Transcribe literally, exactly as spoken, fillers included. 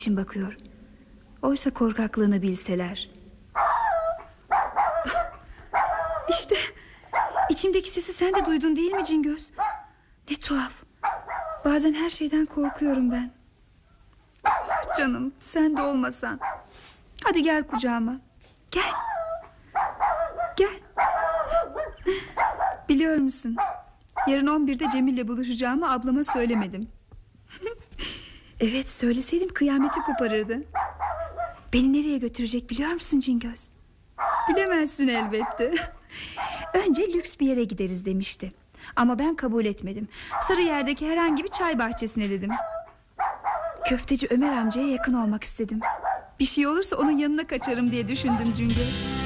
için bakıyor. Oysa korkaklığını bilseler. İşte içimdeki sesi sen de duydun değil mi Cingöz? Ne tuhaf. Bazen her şeyden korkuyorum ben. Ah canım, sen de olmasan. Hadi gel kucağıma. Gel. Gel. Biliyor musun, yarın on birde Cemil'le buluşacağımı ablama söylemedim. Evet, söyleseydim kıyameti koparırdı. Beni nereye götürecek biliyor musun Cingöz? Bilemezsin elbette. Önce lüks bir yere gideriz demişti. Ama ben kabul etmedim. Sarıyer'deki herhangi bir çay bahçesine dedim. Köfteci Ömer amcaya yakın olmak istedim. Bir şey olursa onun yanına kaçarım diye düşündüm Cingöz.